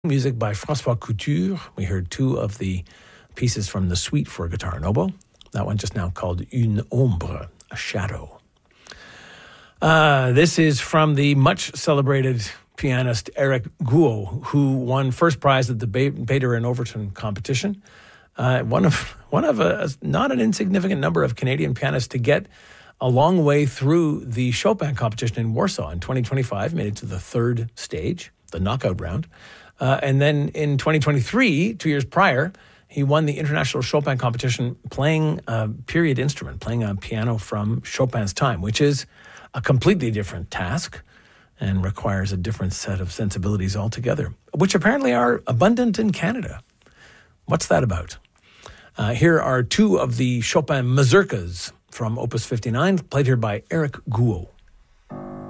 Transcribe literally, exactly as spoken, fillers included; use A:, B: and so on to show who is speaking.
A: Music by François Couture. We heard two of the pieces from the suite for guitar and oboe. That one just now called Une Ombre, a shadow. Uh, this is from the much celebrated pianist Eric Guo, who won first prize at the Bader and Overton competition. Uh, one of one of a, not an insignificant number of Canadian pianists to get a long way through the Chopin competition in Warsaw in twenty twenty-five, made it to the third stage, the knockout round. Uh, and then in twenty twenty-three, two years prior, he won the International Chopin competition playing a period instrument, playing a piano from Chopin's time, which is a completely different task and requires a different set of sensibilities altogether, which apparently are abundant in Canada. What's that about? Uh, here are two of the Chopin mazurkas from Opus fifty-nine, played here by Eric Guo.